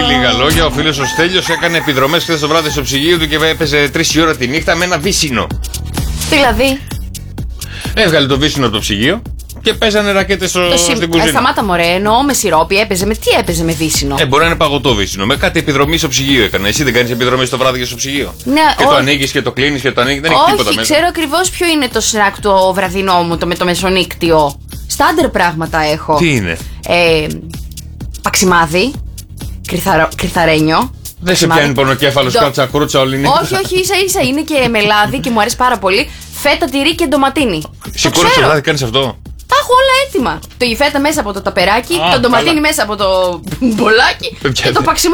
λίγα λόγια. Ο φίλος ο Στέλιος έκανε επιδρομές χθες το βράδυ στο ψυγείο του και έπαιζε 3 η ώρα τη νύχτα με ένα βύσσινο. Δηλαδή. Έβγαλε το βύσσινο από το ψυγείο και παίζανε ρακέτες στην κουζίνα. Σταμάτα μωρέ, εννοώ με σιρόπι, έπαιζε με τι έπαιζε με βύσσινο. Μπορεί να είναι παγωτό βύσσινο. Με κάτι επιδρομή στο ψυγείο έκανε. Εσύ δεν κάνεις επιδρομή το βράδυ και στο ψυγείο? Ναι, και το ανοίγεις και το κλείνεις και το ανοίγεις. Δεν έχει τίποτα μέσα. Όχι, ξέρω ακριβώς ποιο είναι το σνακ το βραδινό μου, το με το μεσονύκτιο. Στάντερ πράγματα έχω. Τι είναι? Παξιμάδι. Κρυθαρένιο. Δεν σε πιάνει πονοκέφαλος, κάτσα κρούτσα όλη νύχτα? Όχι, ίσα είναι και μελάδι και μου αρέσει πάρα πολύ. Φέτα, τυρί και ντοματίνι. Σηκώνεις το βράδυ, κάνεις αυτό? Τα έχω όλα έτοιμα. Το η φέτα μέσα από το ταπεράκι, το ντοματίνι μέσα από το μπολάκι και το παξιμάδι